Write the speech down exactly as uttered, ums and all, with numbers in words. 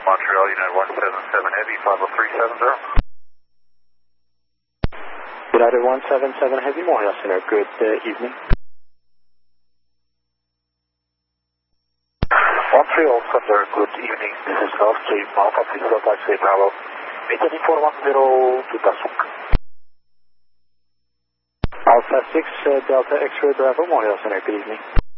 Montreal, United one seven seven Heavy, five oh three seven zero. United one seven seven Heavy, Montreal Center, good uh, evening. Montreal Center, good evening. This is Gulfstream, Alpha six Delta X-ray Bravo. Maintain four one zero to Tasuk. Alpha six uh, Delta X-ray Bravo, Montreal Center, good evening.